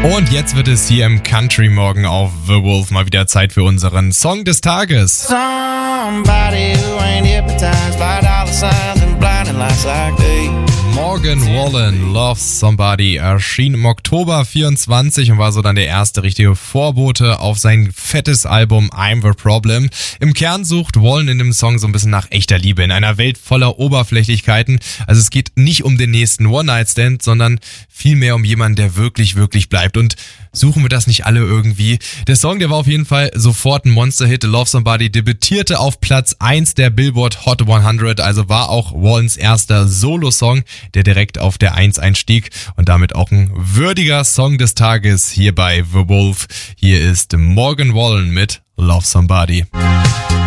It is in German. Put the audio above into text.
Und jetzt wird es hier im Country Morgen auf The Wolf mal wieder Zeit für unseren Song des Tages. Somebody who ain't hypnotized by dollar signs and blinding lights like they. Morgan Wallen, Love Somebody, erschien im Oktober 24 und war so dann der erste richtige Vorbote auf sein fettes Album I'm the Problem. Im Kern sucht Wallen in dem Song so ein bisschen nach echter Liebe in einer Welt voller Oberflächlichkeiten. Also es geht nicht um den nächsten One-Night-Stand, sondern vielmehr um jemanden, der wirklich, wirklich bleibt. Und suchen wir das nicht alle irgendwie? Der Song, der war auf jeden Fall sofort ein Monster-Hit. Love Somebody debütierte auf Platz 1 der Billboard Hot 100, also war auch Wallens erster Solo-Song, der direkt auf der 1 einstieg und damit auch ein würdiger Song des Tages hier bei The Wolf. Hier ist Morgan Wallen mit Love Somebody.